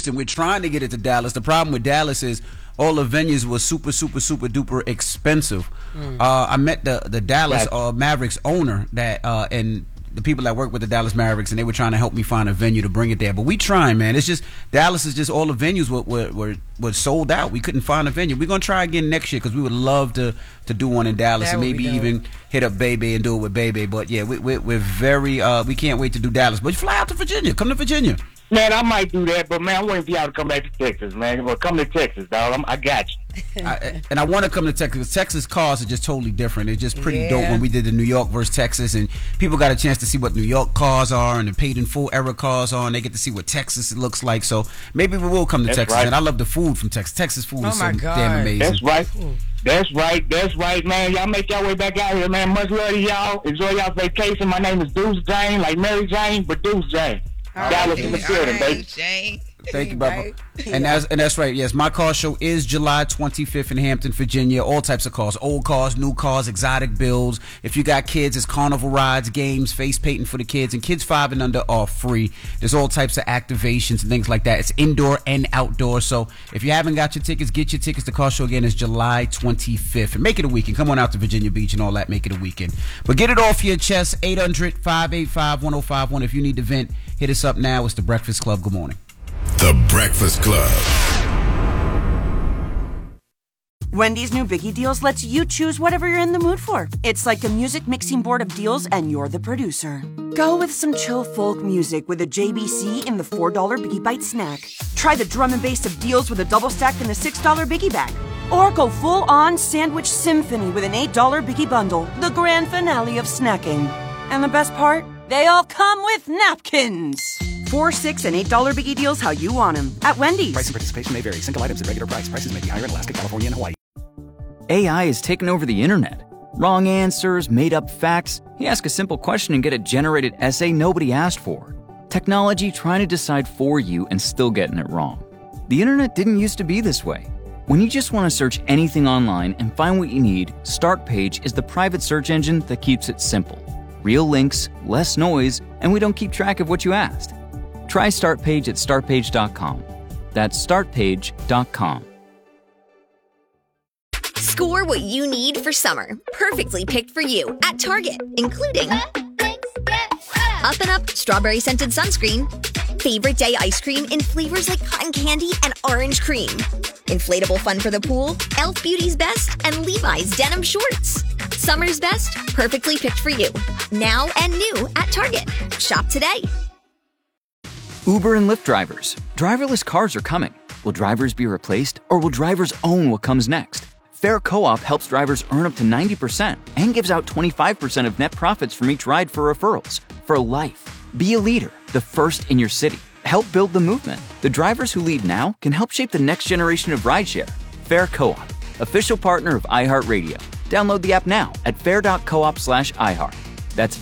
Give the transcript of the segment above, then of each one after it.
Houston. We're trying to get it to Dallas. The problem with Dallas is all the venues were super duper expensive. I met the Dallas Mavericks owner and the people that work with the Dallas Mavericks, and they were trying to help me find a venue to bring it there. But we trying, man. It's just Dallas is just all the venues were sold out. We couldn't find a venue. We're gonna try again next year because we would love to do one in Dallas and maybe even hit up Bebe and do it with Bebe. But yeah, we're very we can't wait to do Dallas. But fly out to Virginia. Come to Virginia. Man, I might do that, but man, I'm waiting for y'all to come back to Texas, man. Well, come to Texas, dog. I got you. I want to come to Texas. Texas cars are just totally different. It's just pretty dope when we did the New York versus Texas, and people got a chance to see what New York cars are and the paid in full era cars are, and they get to see what Texas looks like. So maybe we will come to Texas. Right. And I love the food from Texas. Texas food is so damn amazing. That's right. That's right, man. Y'all make y'all way back out here, man. Much love to y'all. Enjoy y'all vacation. My name is Deuce Jane, like Mary Jane, but Deuce Jane. Dallas in the building, baby. Thank you, Bubba. And that's right. Yes, my car show is July 25th in Hampton, Virginia. All types of cars, old cars, new cars, exotic builds. If you got kids, it's carnival rides, games, face painting for the kids, and kids 5 and under are free. There's all types of activations and things like that. It's indoor and outdoor. So if you haven't got your tickets, get your tickets. The car show again is July 25th, and make it a weekend. Come on out to Virginia Beach and all that. Make it a weekend. But get it off your chest. 800-585-1051. If you need to vent, hit us up now. It's The Breakfast Club. Good morning. The Breakfast Club. Wendy's new Biggie Deals lets you choose whatever you're in the mood for. It's like a music mixing board of deals, and you're the producer. Go with some chill folk music with a JBC in the $4 Biggie Bite snack. Try the drum and bass of deals with a double stack in the $6 Biggie Bag. Or go full-on sandwich symphony with an $8 Biggie Bundle, the grand finale of snacking. And the best part? They all come with napkins. $4, $6, and $8 Biggie Deals how you want them at Wendy's. Price and participation may vary. Single items at regular price. Prices may be higher in Alaska, California, and Hawaii. AI has taken over the internet. Wrong answers, made-up facts. You ask a simple question and get a generated essay nobody asked for. Technology trying to decide for you and still getting it wrong. The internet didn't used to be this way. When you just want to search anything online and find what you need, Startpage is the private search engine that keeps it simple. Real links, less noise, and we don't keep track of what you asked. Try Startpage at startpage.com. That's startpage.com. Score what you need for summer. Perfectly picked for you at Target, including Up and Up strawberry scented sunscreen, favorite day ice cream in flavors like cotton candy and orange cream, inflatable fun for the pool, Elf Beauty's Best, and Levi's denim shorts. Summer's best, perfectly picked for you. Now and new at Target. Shop today. Uber and Lyft drivers. Driverless cars are coming. Will drivers be replaced, or will drivers own what comes next? Fair Co-op helps drivers earn up to 90% and gives out 25% of net profits from each ride for referrals. For life. Be a leader, the first in your city. Help build the movement. The drivers who lead now can help shape the next generation of rideshare. Fair Co-op, official partner of iHeartRadio. Download the app now at fair.coop/iHeart. That's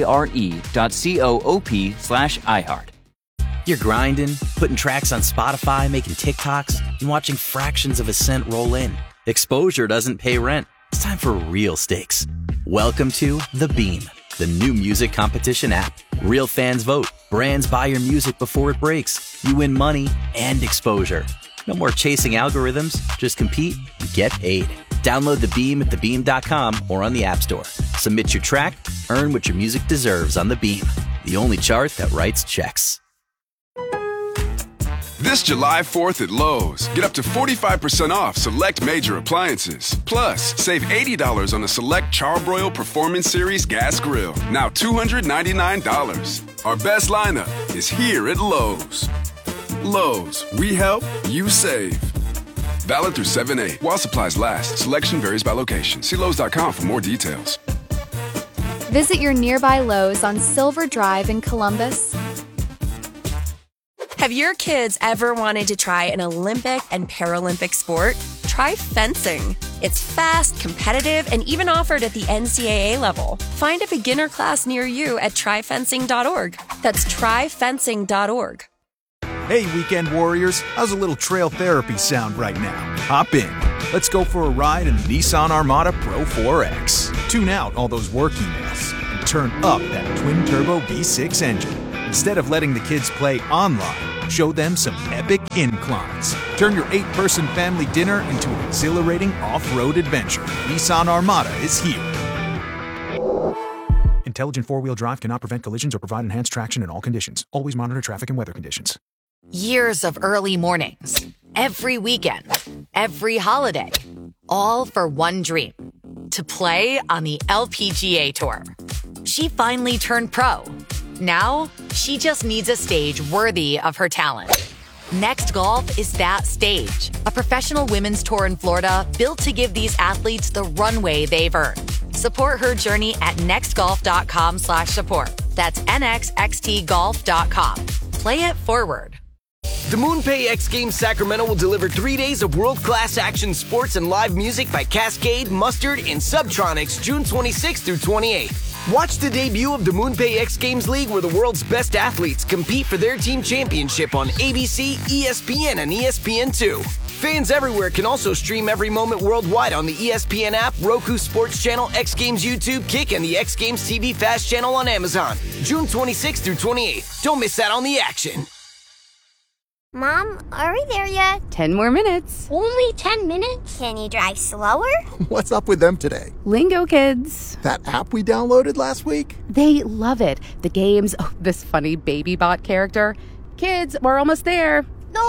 FARE.coop/iHeart. You're grinding, putting tracks on Spotify, making TikToks, and watching fractions of a cent roll in. Exposure doesn't pay rent. It's time for real stakes. Welcome to The Beam, the new music competition app. Real fans vote. Brands buy your music before it breaks. You win money and exposure. No more chasing algorithms. Just compete and get paid. Download The Beam at thebeam.com or on the App Store. Submit your track, earn what your music deserves on The Beam, the only chart that writes checks. This July 4th at Lowe's, get up to 45% off select major appliances. Plus, save $80 on a select Charbroil Performance Series gas grill, now $299. Our best lineup is here at Lowe's. Lowe's, we help, you save. Valid through 7/8 while supplies last. Selection varies by location. See Lowe's.com for more details. Visit your nearby Lowe's on Silver Drive in Columbus. Have your kids ever wanted to try an Olympic and Paralympic sport? Try fencing. It's fast, competitive, and even offered at the NCAA level. Find a beginner class near you at tryfencing.org. That's tryfencing.org. Hey, weekend warriors, how's a little trail therapy sound right now? Hop in. Let's go for a ride in the Nissan Armada Pro 4X. Tune out all those work emails and turn up that twin-turbo V6 engine. Instead of letting the kids play online, Show them some epic inclines. Turn your 8-person family dinner into an exhilarating off-road adventure. Nissan Armada is here. Intelligent four-wheel drive cannot prevent collisions or provide enhanced traction in all conditions. Always monitor traffic and weather conditions. Years of early mornings, every weekend, every holiday, all for one dream, to play on the LPGA Tour. She finally turned pro. Now, she just needs a stage worthy of her talent. Next Golf is that stage, a professional women's tour in Florida built to give these athletes the runway they've earned. Support her journey at nextgolf.com/support. That's nxxtgolf.com. Play it forward. The MoonPay X Games Sacramento will deliver 3 days of world-class action sports and live music by Cascade, Mustard, and Subtronics June 26th through 28th. Watch the debut of the MoonPay X Games League where the world's best athletes compete for their team championship on ABC, ESPN, and ESPN2. Fans everywhere can also stream every moment worldwide on the ESPN app, Roku Sports Channel, X Games YouTube, Kick, and the X Games TV Fast channel on Amazon. June 26th through 28th. Don't miss out on the action. Mom, are we there yet? 10 more minutes. Only 10 minutes? Can you drive slower? What's up with them today? Lingo Kids. That app we downloaded last week? They love it. The games, this funny baby bot character. Kids, we're almost there.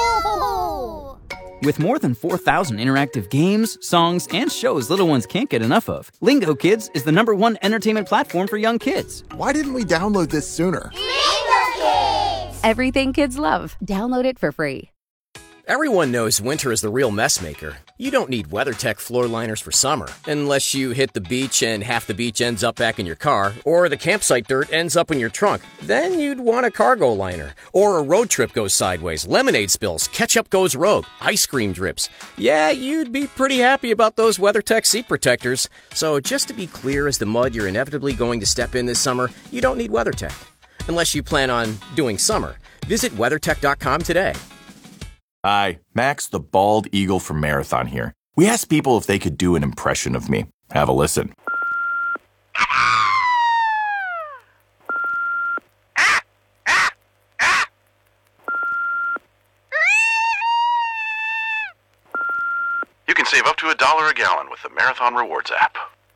No! With more than 4,000 interactive games, songs, and shows little ones can't get enough of, Lingo Kids is the #1 entertainment platform for young kids. Why didn't we download this sooner? Lingo Kids! Everything kids love. Download it for free. Everyone knows winter is the real mess maker. You don't need WeatherTech floor liners for summer, unless you hit the beach and half the beach ends up back in your car, or the campsite dirt ends up in your trunk. Then you'd want a cargo liner. Or a road trip goes sideways, lemonade spills, ketchup goes rogue, ice cream drips. Yeah, you'd be pretty happy about those WeatherTech seat protectors. So just to be clear as the mud you're inevitably going to step in this summer, you don't need WeatherTech. Unless you plan on doing summer. Visit WeatherTech.com today. Hi, Max the Bald Eagle from Marathon here. We asked people if they could do an impression of me. Have a listen. You can save up to $1 a gallon with the Marathon Rewards app.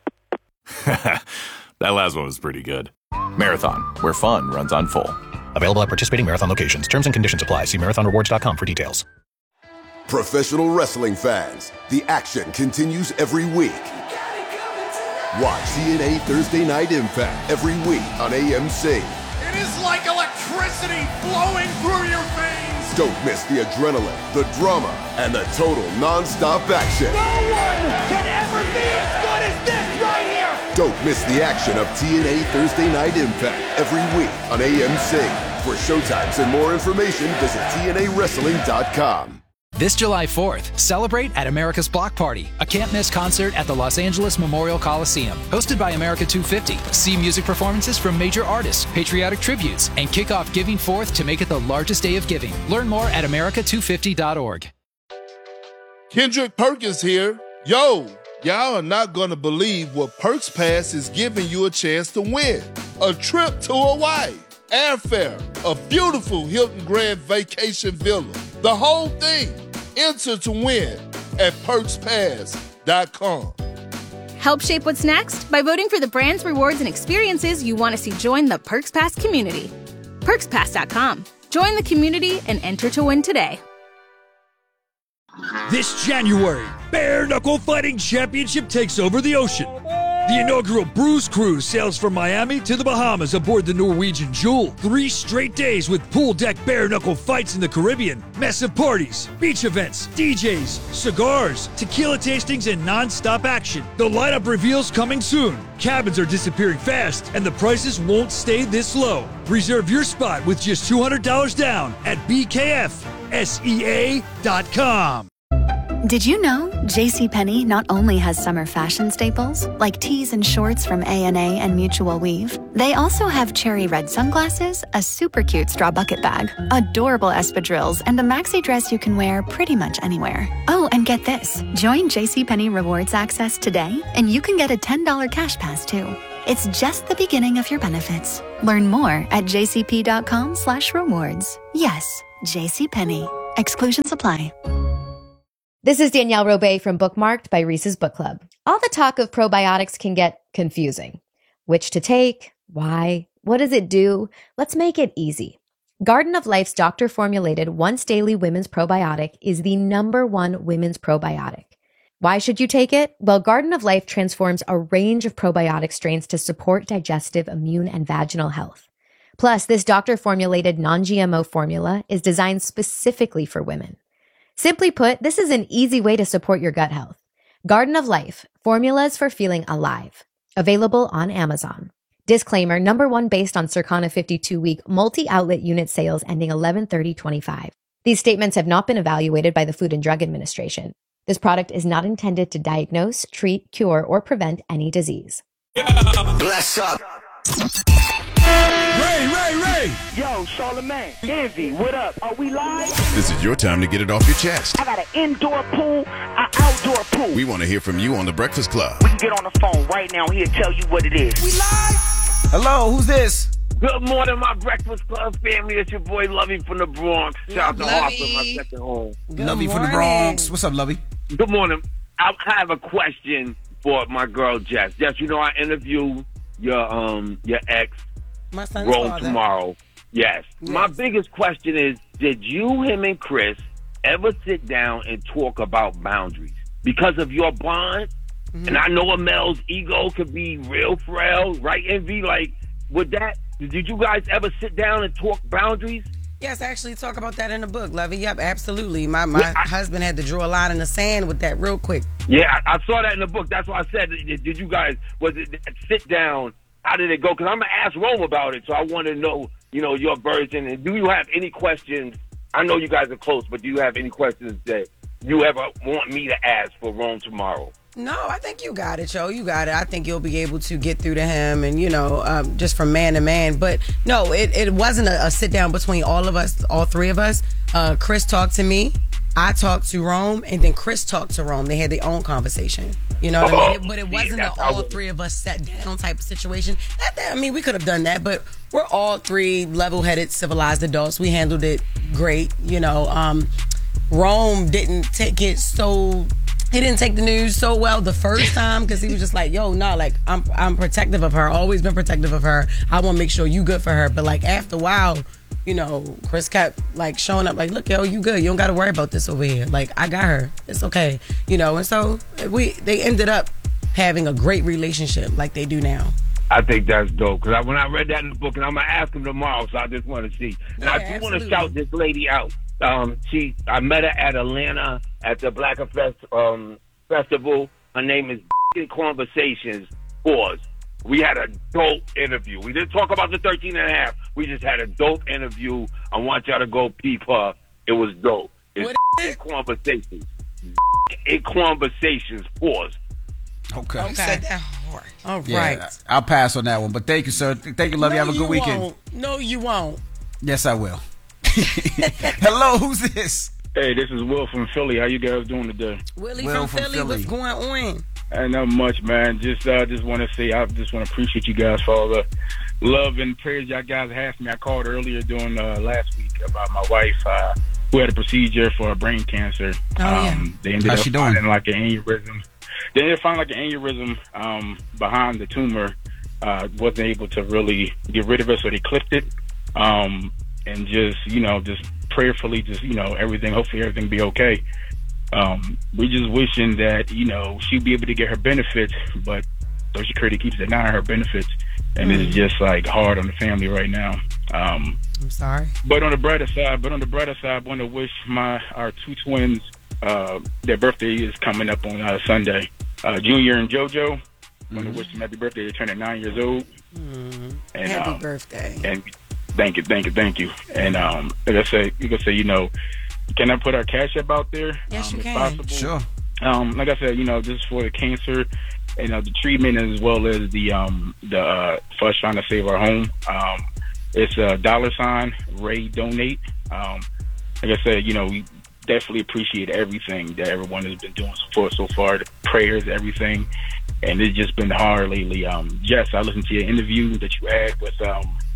That last one was pretty good. Marathon, where fun runs on full. Available at participating Marathon locations. Terms and conditions apply. See marathonrewards.com for details. Professional wrestling fans, the action continues every week. Watch TNA Thursday Night Impact every week on AMC. It is like electricity flowing through your veins. Don't miss the adrenaline, the drama, and the total non-stop action. No one can ever be as good as this right here. Don't miss the action of TNA Thursday Night Impact every week on AMC. For showtimes and more information, visit TNAWrestling.com. This July 4th, celebrate at America's Block Party, a can't-miss concert at the Los Angeles Memorial Coliseum. Hosted by America 250, see music performances from major artists, patriotic tributes, and kick off Giving Forth to make it the largest day of giving. Learn more at america250.org. Kendrick Perkins here. Yo, y'all are not going to believe what Perks Pass is giving you a chance to win. A trip to Hawaii, airfare, a beautiful Hilton Grand Vacation Villa, the whole thing. Enter to win at PerksPass.com. Help shape what's next by voting for the brands, rewards, and experiences you want to see join the Perks Pass community. PerksPass.com. Join the community and enter to win today. This January, Bare Knuckle Fighting Championship takes over the ocean. The inaugural Bruise Cruise sails from Miami to the Bahamas aboard the Norwegian Jewel. 3 straight days with pool deck bare knuckle fights in the Caribbean, massive parties, beach events, DJs, cigars, tequila tastings, and non-stop action. The lineup reveals coming soon. Cabins are disappearing fast, and the prices won't stay this low. Reserve your spot with just $200 down at BKFSEA.com. Did you know JCPenney not only has summer fashion staples, like tees and shorts from A&A and Mutual Weave, they also have cherry red sunglasses, a super cute straw bucket bag, adorable espadrilles, and a maxi dress you can wear pretty much anywhere. Oh, and get this. Join JCPenney Rewards Access today, and you can get a $10 cash pass, too. It's just the beginning of your benefits. Learn more at jcp.com/rewards. Yes, JCPenney. Exclusions apply. This is Danielle Robay from Bookmarked by Reese's Book Club. All the talk of probiotics can get confusing. Which to take? Why? What does it do? Let's make it easy. Garden of Life's doctor-formulated once-daily women's probiotic is the #1 women's probiotic. Why should you take it? Well, Garden of Life transforms a range of probiotic strains to support digestive, immune, and vaginal health. Plus, this doctor-formulated non-GMO formula is designed specifically for women. Simply put, this is an easy way to support your gut health. Garden of Life, formulas for feeling alive. Available on Amazon. Disclaimer, #1 based on Circana 52-week multi-outlet unit sales ending 11/30/25. These statements have not been evaluated by the Food and Drug Administration. This product is not intended to diagnose, treat, cure, or prevent any disease. Bless up. Ray! Yo, Charlamagne, Envy, what up? Are we live? This is your time to get it off your chest. I got an indoor pool, an outdoor pool. We want to hear from you on The Breakfast Club. We can get on the phone right now. He'll tell you what it is. We live? Hello, who's this? Good morning, my Breakfast Club family. It's your boy Lovey from the Bronx. Shout out to Harper, my second home. Lovey from the Bronx. What's up, Lovey? Good morning. I have a question for my girl Jess. Jess, you know I interview your ex, my son's Rome father. tomorrow. Yes. My biggest question is, did you, him, and Chris ever sit down and talk about boundaries? Because of your bond, and I know a male's ego could be real frail, right, Envy? Like, did you guys ever sit down and talk boundaries? Yes, I actually talk about that in the book, Lovey. Yep, absolutely. My husband had to draw a line in the sand with that real quick. Yeah, I saw that in the book. That's why I said, did you guys, was it sit down? How did it go? Because I'm going to ask Rome about it, so I want to know, your version. And do you have any questions? I know you guys are close, but do you have any questions that you ever want me to ask for Rome tomorrow? No, I think you got it, Joe. You got it. I think you'll be able to get through to him and, just from man to man. But no, it wasn't a sit down between all of us, all three of us. Chris talked to me. I talked to Rome, and then Chris talked to Rome. They had their own conversation. You know what I mean? But it wasn't all three of us sat down type of situation. We could have done that, but we're all three level-headed, civilized adults. We handled it great. Rome didn't take it so... He didn't take the news so well the first time because he was just like, I'm protective of her. Always been protective of her. I want to make sure you good for her. But after a while, Chris kept showing up look, yo, you good. You don't got to worry about this over here. I got her. It's okay. And so they ended up having a great relationship like they do now. I think that's dope because when I read that in the book, and I'm going to ask him tomorrow, so I just want to see. And I do want to shout this lady out. I met her at Atlanta at the Black Effect Festival. Her name is Conversations. Pause. We had a dope interview. We didn't talk about the 13 and a half. We just had a dope interview. I want y'all to go peep her. It was dope. It's Conversations. Conversations. Pause. Okay. You said that hard. All right. Yeah, I'll pass on that one. But thank you, sir. Thank you, Lovey. Have a good weekend. Won't. No, you won't. Yes, I will. Hello, who's this? Hey, this is Will from Philly. How you guys doing today? Willie from Philly. What's going on? Not much, man. Just want to say I just want to appreciate you guys for all the love and prayers y'all guys have for me. I called earlier during last week about my wife who had a procedure for brain cancer. They ended up finding an aneurysm. They ended up finding an aneurysm behind the tumor. Wasn't able to really get rid of it, so they clipped it. And just prayerfully, hopefully everything be okay. We just wishing that, she'd be able to get her benefits, but Social Security keeps denying her benefits. And it's just hard on the family right now. I'm sorry. But on the brighter side, I want to wish our two twins, their birthday is coming up on Sunday. Junior and JoJo. I want to wish them happy birthday. They're turning 9 years old. And, happy birthday. And Thank you. And like I say, you can say, can I put our Cash App out there? Yes, you if can. Possible? Sure. Like I said, just for the cancer and the treatment as well as the for us trying to save our home. It's $Ray Donate. Like I said, we definitely appreciate everything that everyone has been doing for us so far. The prayers, everything. And it's just been hard lately. Jess, I listened to your interview that you had with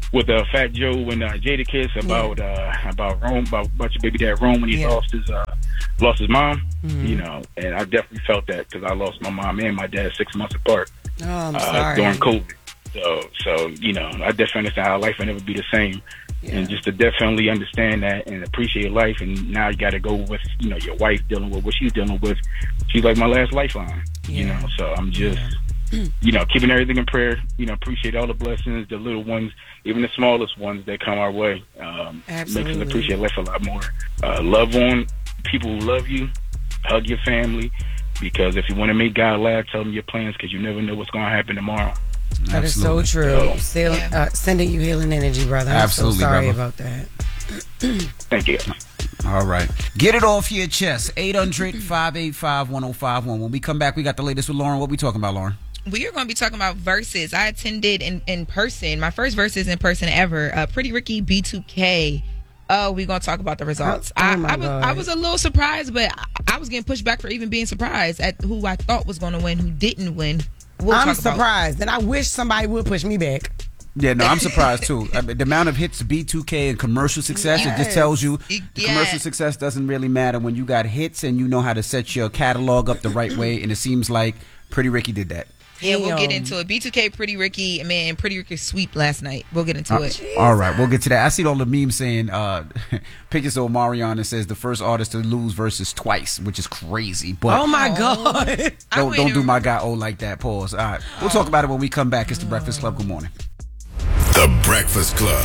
with Fat Joe and Jadakiss about Rome, about your baby dad Rome when he lost his mom. You know, and I definitely felt that because I lost my mom and my dad 6 months apart I'm sorry. during COVID. So you know, I definitely understand how life will never be the same, and just to definitely understand that and appreciate life. And now you got to go with your wife dealing with what she's dealing with. She's like my last lifeline. You know, so I'm just. Keeping everything in prayer, appreciate all the blessings, the little ones, even the smallest ones that come our way. Makes us appreciate life a lot more. Love on people who love you, hug your family, because if you want to make God laugh, tell him your plans, because you never know what's going to happen tomorrow. That is so true. Sending you healing energy, brother. I'm so sorry about that. Thank you. All right. Get it off your chest. 800-585-1051. When we come back, we got the latest with Lauren. What we talking about, Lauren? We are going to be talking about verses. I attended in person. My first verses in person ever. Pretty Ricky B2K. Oh, we're going to talk about the results. I was a little surprised, but I was getting pushed back for even being surprised at who I thought was going to win, who didn't win. I'm surprised, and I wish somebody would push me back. Yeah, no, I'm surprised too. The amount of hits B2K and commercial success, it just tells you the commercial success doesn't really matter when you got hits and you know how to set your catalog up the right way, and it seems like Pretty Ricky did that. Yeah, we'll get into it. B2K, Pretty Ricky, man, Pretty Ricky sweep last night. We'll get into it. All right, we'll get to that. I see all the memes saying, pictures of Omarion that says the first artist to lose versus twice, which is crazy. But oh my God. Don't do my guy like that. Pause. All right, we'll talk about it when we come back. It's The Breakfast Club. Good morning. The Breakfast Club.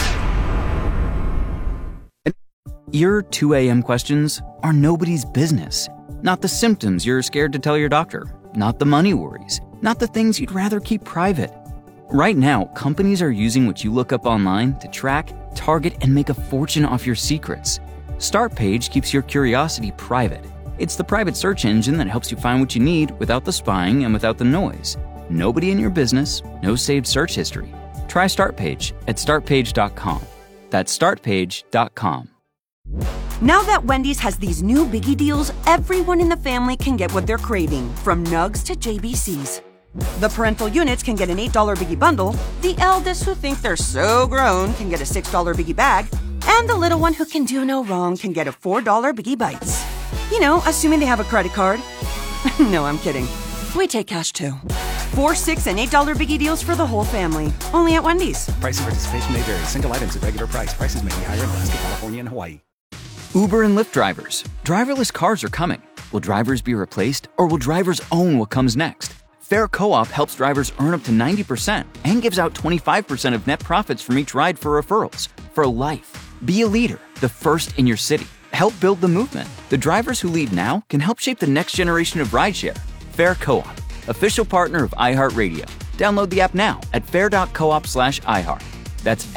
Your 2 a.m. questions are nobody's business. Not the symptoms you're scared to tell your doctor. Not the money worries. Not the things you'd rather keep private. Right now, companies are using what you look up online to track, target, and make a fortune off your secrets. Startpage keeps your curiosity private. It's the private search engine that helps you find what you need without the spying and without the noise. Nobody in your business, no saved search history. Try Startpage at startpage.com. That's startpage.com. Now that Wendy's has these new biggie deals, everyone in the family can get what they're craving, from nugs to JBCs. The parental units can get an $8 biggie bundle, the eldest who think they're so grown can get a $6 biggie bag, and the little one who can do no wrong can get a $4 biggie bites. You know, assuming they have a credit card. No, I'm kidding. We take cash too. 4, $6, and $8 biggie deals for the whole family. Only at Wendy's. Price and participation may vary. Single items at regular price. Prices may be higher in Alaska, California, and Hawaii. Uber and Lyft drivers. Driverless cars are coming. Will drivers be replaced, or will drivers own what comes next? Fair Co-op helps drivers earn up to 90% and gives out 25% of net profits from each ride for referrals. For life. Be a leader, the first in your city. Help build the movement. The drivers who lead now can help shape the next generation of rideshare. Fair Co-op, official partner of iHeartRadio. Download the app now at fair.coop/iHeart. That's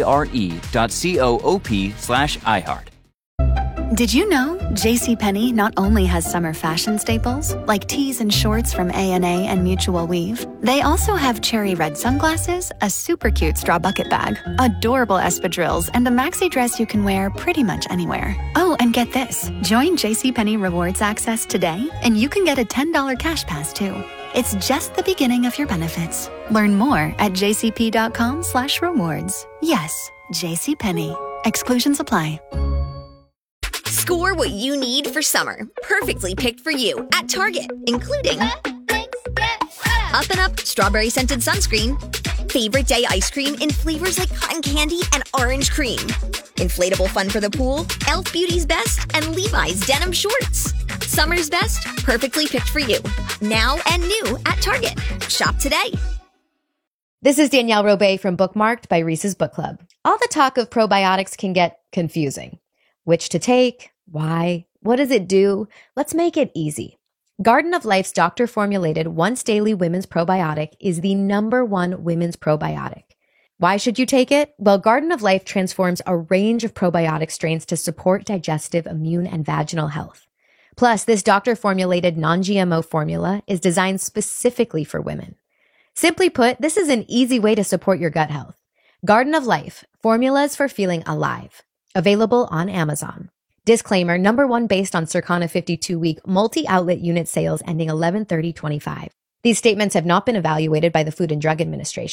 FARE.coop/iHeart. Did you know JCPenney not only has summer fashion staples, like tees and shorts from A&A and Mutual Weave, they also have cherry red sunglasses, a super cute straw bucket bag, adorable espadrilles, and a maxi dress you can wear pretty much anywhere. Oh, and get this. Join JCPenney Rewards Access today, and you can get a $10 cash pass, too. It's just the beginning of your benefits. Learn more at jcp.com/rewards. Yes, JCPenney. Exclusions apply. Score what you need for summer. Perfectly picked for you at Target, including Up and Up strawberry scented sunscreen, favorite day ice cream in flavors like cotton candy and orange cream, inflatable fun for the pool, Elf Beauty's Best, and Levi's denim shorts. Summer's best, perfectly picked for you. Now and new at Target. Shop today. This is Danielle Robay from Bookmarked by Reese's Book Club. All the talk of probiotics can get confusing. Which to take? Why? What does it do? Let's make it easy. Garden of Life's doctor-formulated once-daily women's probiotic is the #1 women's probiotic. Why should you take it? Well, Garden of Life transforms a range of probiotic strains to support digestive, immune, and vaginal health. Plus, this doctor-formulated non-GMO formula is designed specifically for women. Simply put, this is an easy way to support your gut health. Garden of Life, formulas for feeling alive. Available on Amazon. Disclaimer, #1 based on Circana 52-week multi-outlet unit sales ending 11/30/25. These statements have not been evaluated by the Food and Drug Administration.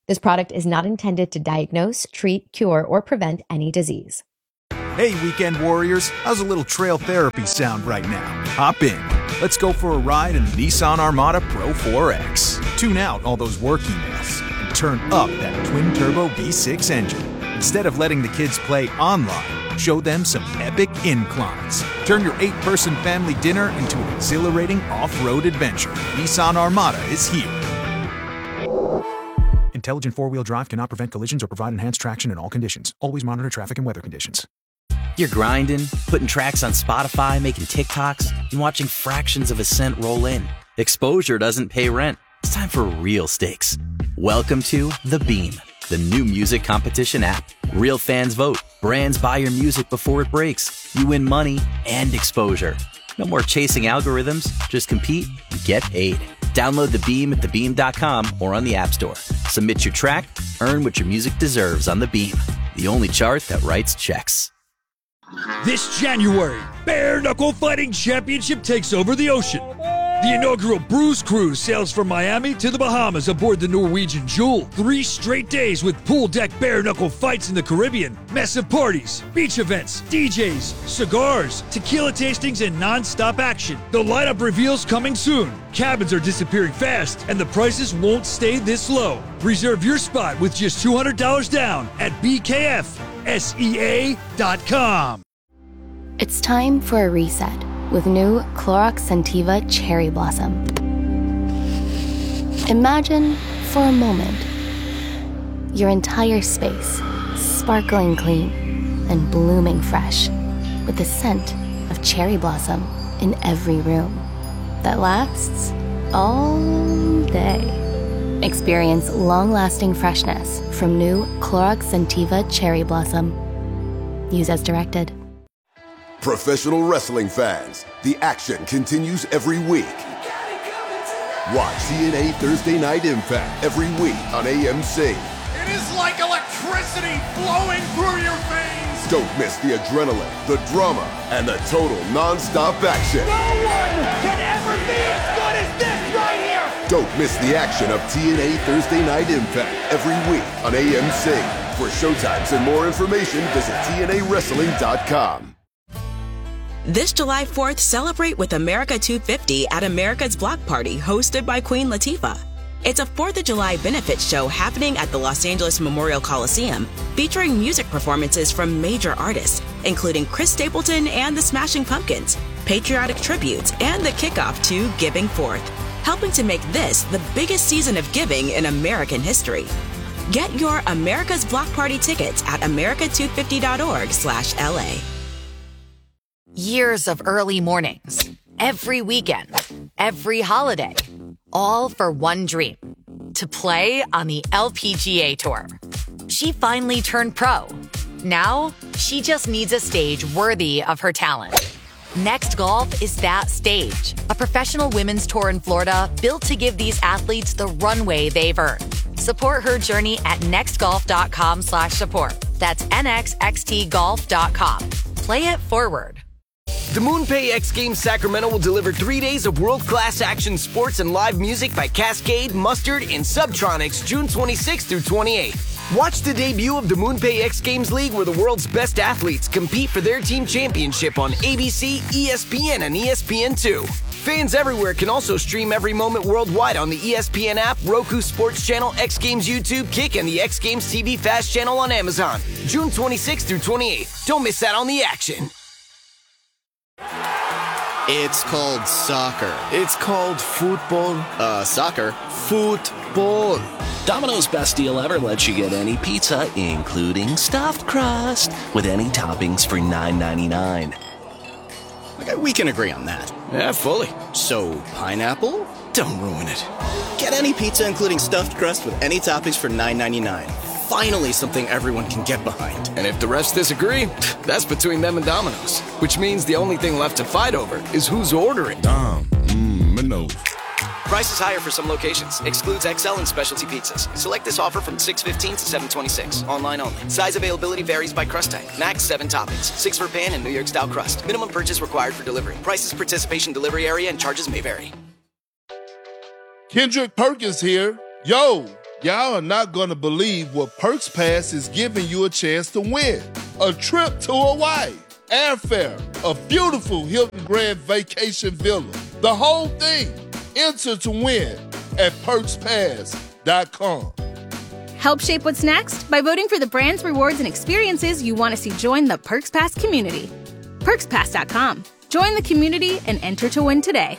This product is not intended to diagnose, treat, cure, or prevent any disease. Hey, weekend warriors, how's a little trail therapy sound right now? Hop in. Let's go for a ride in the Nissan Armada Pro 4X. Tune out all those work emails and turn up that twin-turbo V6 engine. Instead of letting the kids play online, show them some epic inclines. Turn your 8-person family dinner into an exhilarating off-road adventure. Nissan Armada is here. Intelligent four-wheel drive cannot prevent collisions or provide enhanced traction in all conditions. Always monitor traffic and weather conditions. You're grinding, putting tracks on Spotify, making TikToks, and watching fractions of a cent roll in. Exposure doesn't pay rent. It's time for real stakes. Welcome to The Beam, the new music competition app. Real fans vote. Brands buy your music before it breaks. You win money and exposure. No more chasing algorithms. Just compete and get paid. Download The Beam at thebeam.com or on the App Store. Submit your track, earn what your music deserves on The Beam, the only chart that writes checks. This January, Bare Knuckle Fighting Championship takes over the ocean. The inaugural Bruce Cruise sails from Miami to the Bahamas aboard the Norwegian Jewel. 3 straight days with pool deck bare knuckle fights in the Caribbean, massive parties, beach events, DJs, cigars, tequila tastings, and non-stop action. The lineup reveals coming soon. Cabins are disappearing fast, and the prices won't stay this low. Reserve your spot with just $200 down at BKFSEA.com. It's time for a reset with new Clorox Scentiva Cherry Blossom. Imagine, for a moment, your entire space sparkling clean and blooming fresh with the scent of cherry blossom in every room that lasts all day. Experience long-lasting freshness from new Clorox Scentiva Cherry Blossom. Use as directed. Professional wrestling fans, the action continues every week. Watch TNA Thursday Night Impact every week on AMC. It is like electricity flowing through your veins. Don't miss the adrenaline, the drama, and the total non-stop action. No one can ever be as good as this right here. Don't miss the action of TNA Thursday Night Impact every week on AMC. For showtimes and more information, visit TNAWrestling.com. This July 4th, celebrate with America 250 at America's Block Party, hosted by Queen Latifah. It's a 4th of July benefit show happening at the Los Angeles Memorial Coliseum, featuring music performances from major artists, including Chris Stapleton and the Smashing Pumpkins, patriotic tributes, and the kickoff to Giving Forth, helping to make this the biggest season of giving in American history. Get your America's Block Party tickets at america250.org/LA. Years of early mornings, every weekend, every holiday, all for one dream, to play on the LPGA Tour. She finally turned pro. Now, she just needs a stage worthy of her talent. Next Golf is that stage, a professional women's tour in Florida built to give these athletes the runway they've earned. Support her journey at nextgolf.com/support. That's nxxtgolf.com. Play it forward. The MoonPay X Games Sacramento will deliver 3 days of world-class action sports and live music by Cascade, Mustard, and Subtronics June 26th through 28th. Watch the debut of the MoonPay X Games League, where the world's best athletes compete for their team championship on ABC, ESPN, and ESPN2. Fans everywhere can also stream every moment worldwide on the ESPN app, Roku Sports Channel, X Games YouTube, Kick, and the X Games TV Fast channel on Amazon. June 26th through 28th. Don't miss out on the action. It's called soccer. It's called football. Soccer. Football. Domino's best deal ever lets you get any pizza, including stuffed crust, with any toppings for $9.99. Okay, we can agree on that. Yeah, fully. So, pineapple? Don't ruin it. Get any pizza, including stuffed crust, with any toppings for $9.99. Finally, something everyone can get behind. And if the refs disagree, that's between them and Domino's. Which means the only thing left to fight over is who's ordering. Domino's. Prices higher for some locations. Excludes XL and specialty pizzas. Select this offer from 6/15 to 7/26. Online only. Size availability varies by crust type. Max 7 toppings. 6 for pan and New York style crust. Minimum purchase required for delivery. Prices, participation, delivery area, and charges may vary. Kendrick Perkins here. Yo, y'all are not going to believe what Perks Pass is giving you a chance to win. A trip to Hawaii, airfare, a beautiful Hilton Grand Vacation Villa. The whole thing. Enter to win at PerksPass.com. Help shape what's next by voting for the brands, rewards, and experiences you want to see join the Perks Pass community. PerksPass.com. Join the community and enter to win today.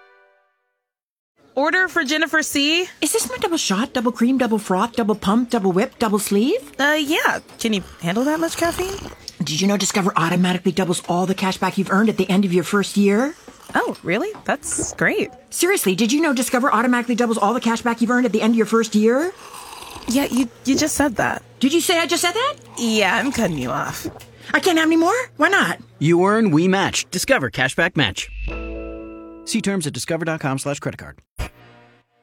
Order for Jennifer C. Is this my double shot, double cream, double froth, double pump, double whip, double sleeve? Yeah. Can you handle that much caffeine? Did you know Discover automatically doubles all the cash back you've earned at the end of your first year? Oh, really? That's great. Seriously, did you know Discover automatically doubles all the cash back you've earned at the end of your first year? Yeah, you just said that. Did you say I just said that? Yeah, I'm cutting you off. I can't have any more? Why not? You earn, we match. Discover Cashback Match. See terms at discover.com/creditcard.